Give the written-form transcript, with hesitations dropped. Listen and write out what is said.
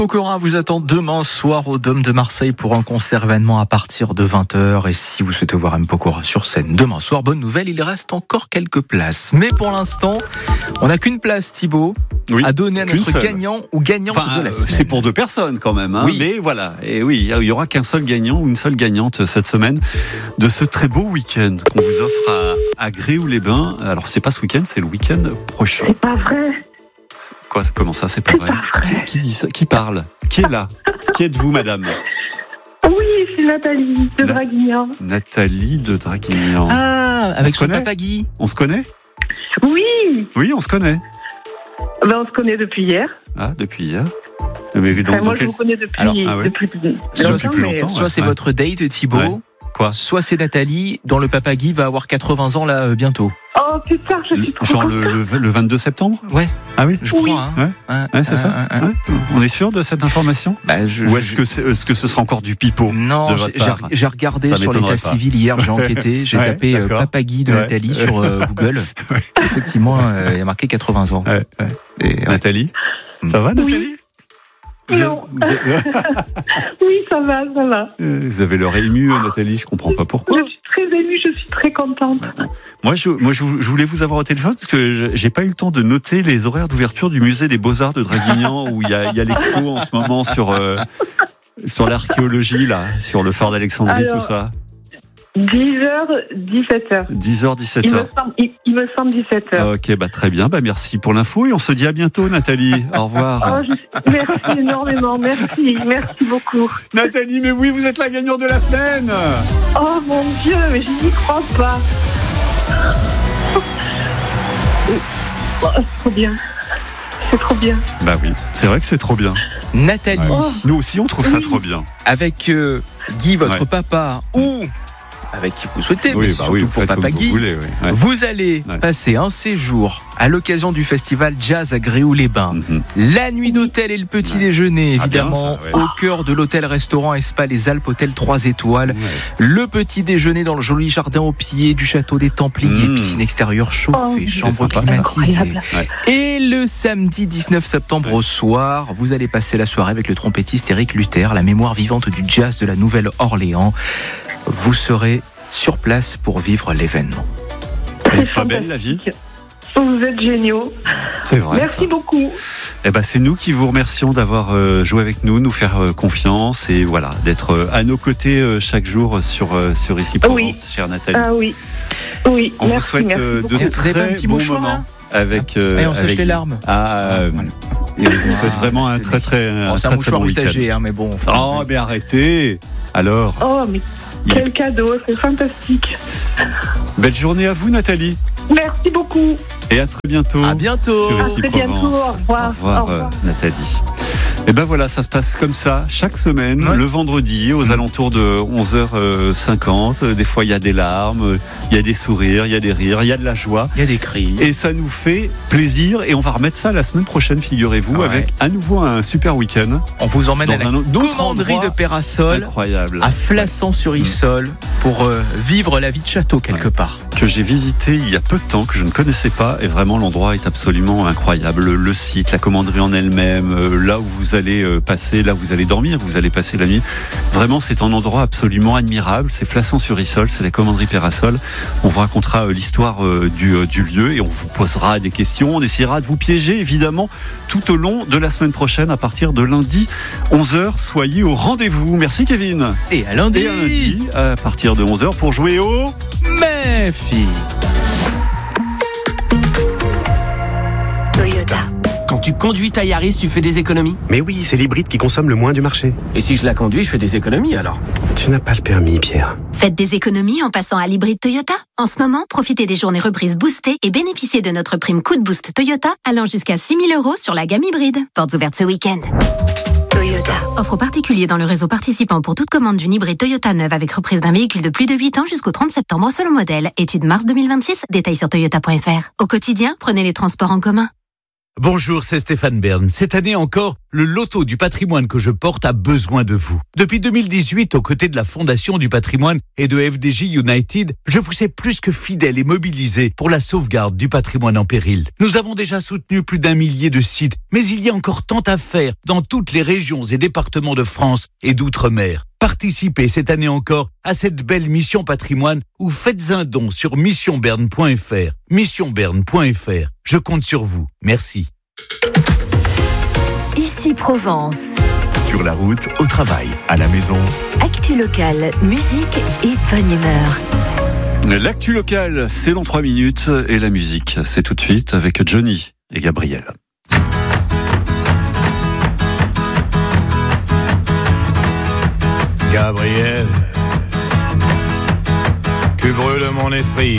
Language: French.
Pokora vous attend demain soir au Dôme de Marseille pour un concert événement à partir de 20h. Et si vous souhaitez voir M. Pokora sur scène demain soir, bonne nouvelle, il reste encore quelques places. Mais pour l'instant, on n'a qu'une place, Thibaut, à donner à notre gagnant ou gagnante de la semaine. C'est pour 2 personnes quand même, hein. Oui. Mais voilà, et oui, il n'y aura qu'un seul gagnant ou une seule gagnante cette semaine de ce très beau week-end qu'on vous offre à Gréoux-les-Bains. Alors c'est pas ce week-end, c'est le week-end prochain. C'est pas vrai. Quoi, comment ça, c'est pas vrai? Qui dit ça? Qui parle? Qui est là? Qui êtes-vous, madame? Oui, c'est Nathalie de Draguignan. Nathalie de Draguignan. Ah, avec son papa Guy. On se connaît? Oui. Oui, on se connaît. On se connaît depuis hier. Ah, depuis hier. Mais moi, je vous connais depuis longtemps. Soit c'est votre date, Thibaut. Ouais. Quoi? Soit c'est Nathalie, dont le papa Guy va avoir 80 ans là bientôt. Oh putain, je suis trop genre contente. le 22 septembre? Ouais. Ah oui, je crois. Hein. Ouais, c'est ça. Ouais. On est sûr de cette information? Ou est-ce que ce sera encore du pipeau? Non, j'ai regardé sur l'état civil hier, j'ai enquêté, j'ai tapé papa Guy de Nathalie sur Google. Effectivement, il y a marqué 80 ans. Nathalie, ça va, Nathalie? Non. Oui, ça va. Vous avez l'oreille émue, Nathalie, je comprends pas pourquoi. Je suis très émue, je suis très contente. Moi, je voulais vous avoir au téléphone parce que j'ai pas eu le temps de noter les horaires d'ouverture du musée des Beaux-Arts de Draguignan où il y a l'expo en ce moment sur l'archéologie, là, sur le phare d'Alexandrie, tout ça. 10h, 17h. 10h, 17h. Il me semble 17h. Ok, très bien. Merci pour l'info et on se dit à bientôt, Nathalie. Au revoir. Merci énormément. Merci beaucoup. Nathalie, mais oui, vous êtes la gagnante de la semaine. Oh mon Dieu, mais je n'y crois pas. C'est trop bien. C'est trop bien. Bah oui, c'est vrai que c'est trop bien. Nathalie. Nous aussi, on trouve ça trop bien. Avec Guy, votre papa, ou avec qui vous souhaitez, mais surtout pour papa Guy, vous allez passer un séjour à l'occasion du festival Jazz à Gréoux-les-Bains. La nuit d'hôtel et le petit déjeuner, évidemment, au cœur de l'hôtel-restaurant et spa Les Alpes, hôtel 3 étoiles. Le petit déjeuner dans le joli jardin au pied du château des Templiers, piscine extérieure chauffée, chambre climatisée. Et le samedi 19 septembre au soir, vous allez passer la soirée avec le trompettiste Éric Luther, la mémoire vivante du jazz de la Nouvelle-Orléans. Vous serez sur place pour vivre l'événement. Elle est pas belle la vie? Vous êtes géniaux. C'est vrai. Merci beaucoup. C'est nous qui vous remercions d'avoir joué avec nous, nous faire confiance et voilà, d'être à nos côtés chaque jour sur Ici Provence, chère Nathalie. Ah oui. On vous souhaite de très bons moments avec. On sèche les larmes. Et on vous souhaite vraiment un très c'est un mouchoir usagé, mais bon. Mais arrêtez. Alors. Oh, mais quel cadeau, c'est fantastique. Belle journée à vous, Nathalie. Merci beaucoup. Et à très bientôt. À bientôt. Sur Ici Provence. Au revoir. Au revoir, Nathalie. Et voilà, ça se passe comme ça chaque semaine, le vendredi, aux alentours de 11h50. Des fois, il y a des larmes, il y a des sourires, il y a des rires, il y a de la joie. Il y a des cris. Et ça nous fait plaisir. Et on va remettre ça la semaine prochaine, figurez-vous, avec à nouveau un super week-end. On vous emmène à la commanderie de Pérasol, incroyable, à Flassan-sur-Issol, pour vivre la vie de château quelque part. Que j'ai visité il y a peu de temps, que je ne connaissais pas. Et vraiment, l'endroit est absolument incroyable. Le site, la commanderie en elle-même, là où vous allez passer, là où vous allez dormir, vous allez passer la nuit. Vraiment, c'est un endroit absolument admirable. C'est Flassan-sur-Issol, c'est la commanderie Pérasol. On vous racontera l'histoire du lieu et on vous posera des questions. On essaiera de vous piéger, évidemment, tout au long de la semaine prochaine, à partir de lundi 11h. Soyez au rendez-vous. Merci, Kevin. Et à lundi. À partir de 11h pour jouer au Méfie. Toyota. Quand tu conduis ta Yaris, tu fais des économies? Mais oui, c'est l'hybride qui consomme le moins du marché. Et si je la conduis, je fais des économies alors? Tu n'as pas le permis, Pierre. Faites des économies en passant à l'hybride Toyota. En ce moment, profitez des journées reprises boostées et bénéficiez de notre prime coup de boost Toyota allant jusqu'à 6 000 € sur la gamme hybride. Portes ouvertes ce week-end. Toyota. Offre aux particuliers dans le réseau participant pour toute commande d'une hybride Toyota neuve avec reprise d'un véhicule de plus de 8 ans jusqu'au 30 septembre selon modèle. Étude mars 2026. Détails sur toyota.fr. Au quotidien, prenez les transports en commun. Bonjour, c'est Stéphane Bern. Cette année encore, le loto du patrimoine que je porte a besoin de vous. Depuis 2018, aux côtés de la Fondation du patrimoine et de FDJ United, je vous ai plus que fidèle et mobilisé pour la sauvegarde du patrimoine en péril. Nous avons déjà soutenu plus d'1 millier de sites, mais il y a encore tant à faire dans toutes les régions et départements de France et d'outre-mer. Participez cette année encore à cette belle mission patrimoine ou faites un don sur missionberne.fr. Missionberne.fr. Je compte sur vous. Merci. Ici Provence. Sur la route, au travail, à la maison. Actu locale, musique et bonne humeur. L'actu locale, c'est dans 3 minutes et la musique, c'est tout de suite avec Johnny et Gabriel. Gabriel, tu brûles mon esprit.